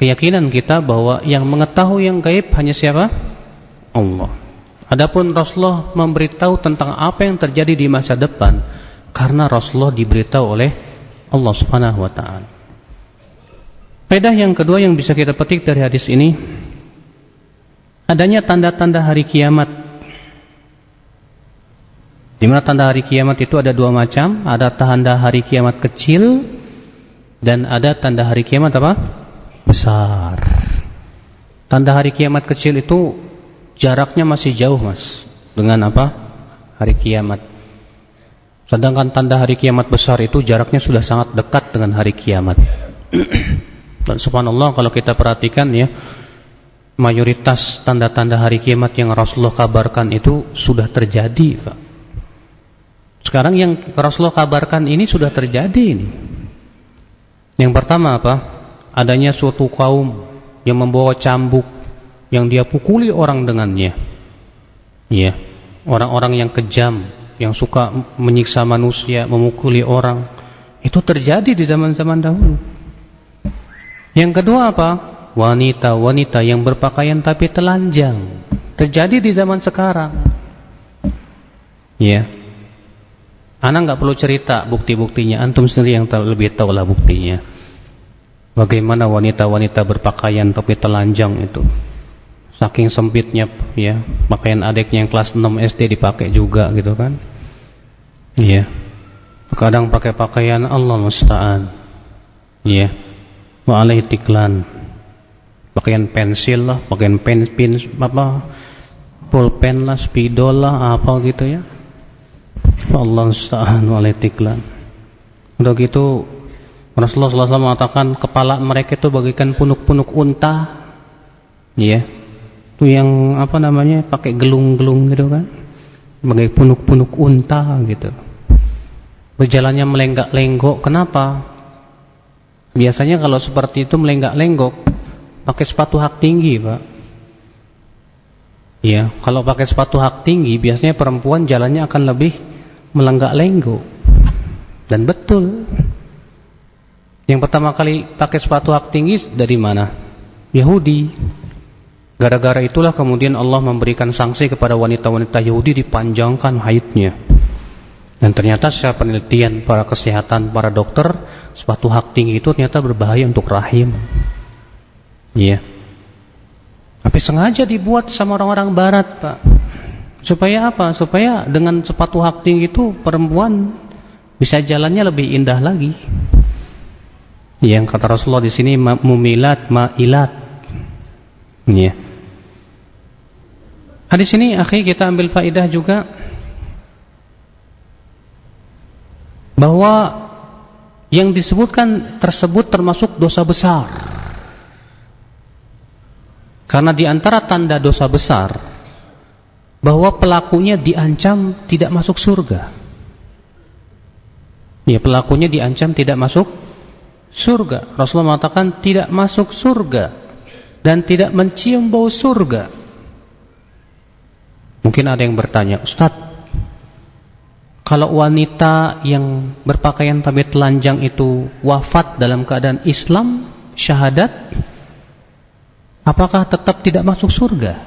keyakinan kita bahwa yang mengetahui yang gaib hanya siapa? Allah. Adapun Rasulullah memberitahu tentang apa yang terjadi di masa depan karena Rasulullah diberitahu oleh Allah Subhanahu wa taala. Faedah yang kedua yang bisa kita petik dari hadis ini, adanya tanda-tanda hari kiamat. Di mana tanda hari kiamat itu ada dua macam, ada tanda hari kiamat kecil dan ada tanda hari kiamat apa? Besar. Tanda hari kiamat kecil itu jaraknya masih jauh, Mas, dengan apa? Hari kiamat. Sedangkan tanda hari kiamat besar itu jaraknya sudah sangat dekat dengan hari kiamat. Dan subhanallah kalau kita perhatikan ya, mayoritas tanda-tanda hari kiamat yang Rasulullah kabarkan itu sudah terjadi, Pak. Sekarang yang Rasulullah kabarkan ini sudah terjadi ini. Yang pertama apa? Adanya suatu kaum yang membawa cambuk yang dia pukuli orang dengannya. Ya, orang-orang yang kejam, yang suka menyiksa manusia, memukuli orang. Itu terjadi di zaman-zaman dahulu. Yang kedua apa? Wanita-wanita yang berpakaian tapi telanjang. Terjadi di zaman sekarang. Ya. Ana nggak perlu cerita bukti-buktinya, antum sendiri yang lebih tahu lah buktinya. Bagaimana wanita-wanita berpakaian tapi telanjang itu. Saking sempitnya ya, pakaian adiknya yang kelas 6 SD dipakai juga gitu kan. Iya. Kadang pakai pakaian Allah musta'an. Iya. Wa alaihi tiklan. Pakaian pensil lah, pakaian pen apa? Pulpen lah, spidol lah, apa gitu ya. Allah musta'an wa alaihi tiklan. Udah gitu Rasulullah SAW mengatakan kepala mereka itu bagaikan punuk-punuk unta. Iya. Itu yang apa namanya? Pakai gelung-gelung gitu kan. Bagai punuk-punuk unta gitu. Berjalannya melenggak-lenggok. Kenapa? Biasanya kalau seperti itu melenggak-lenggok pakai sepatu hak tinggi, Pak. Iya, kalau pakai sepatu hak tinggi biasanya perempuan jalannya akan lebih melenggak-lenggok. Dan betul. Yang pertama kali pakai sepatu hak tinggi dari mana? Yahudi. Gara-gara itulah kemudian Allah memberikan sanksi kepada wanita-wanita Yahudi, dipanjangkan haidnya. Dan ternyata secara penelitian para kesehatan, para dokter, sepatu hak tinggi itu ternyata berbahaya untuk rahim. Iya. Tapi sengaja dibuat sama orang-orang barat, Pak. Supaya apa? Supaya dengan sepatu hak tinggi itu perempuan bisa jalannya lebih indah lagi. Yang kata Rasulullah di sini mumilat mailat. Iya. Hadis ini akhi kita ambil faidah juga bahwa yang disebutkan tersebut termasuk dosa besar. Karena di antara tanda dosa besar bahwa pelakunya diancam tidak masuk surga. Ya, pelakunya diancam tidak masuk surga. Rasulullah mengatakan tidak masuk surga dan tidak mencium bau surga. Mungkin ada yang bertanya, Ustaz, kalau wanita yang berpakaian tapi telanjang itu wafat dalam keadaan Islam, syahadat, apakah tetap tidak masuk surga?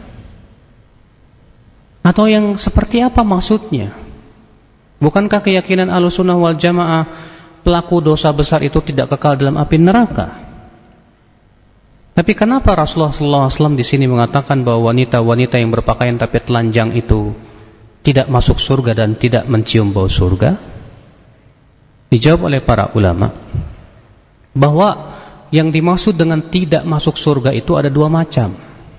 Atau yang seperti apa maksudnya? Bukankah keyakinan Ahlussunnah wal Jamaah pelaku dosa besar itu tidak kekal dalam api neraka? Tapi kenapa Rasulullah SAW di sini mengatakan bahwa wanita-wanita yang berpakaian tapi telanjang itu tidak masuk surga dan tidak mencium bau surga? Dijawab oleh para ulama bahwa yang dimaksud dengan tidak masuk surga itu ada dua macam.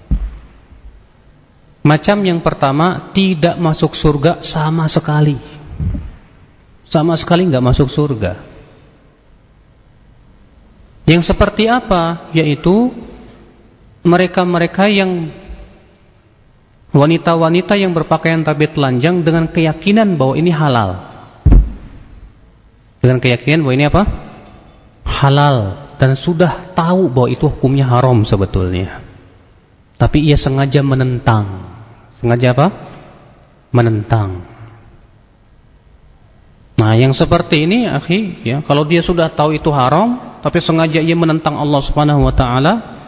Macam yang pertama, tidak masuk surga sama sekali. Sama sekali nggak masuk surga. Yang seperti apa? Yaitu mereka-mereka yang wanita-wanita yang berpakaian tapi telanjang dengan keyakinan bahwa ini halal. Dengan keyakinan bahwa ini apa? Halal. Dan sudah tahu bahwa itu hukumnya haram sebetulnya. Tapi ia sengaja menentang. Sengaja apa? Menentang. Nah, yang seperti ini, akhi, ya, kalau dia sudah tahu itu haram, tapi sengaja ia menentang Allah Subhanahu wa taala,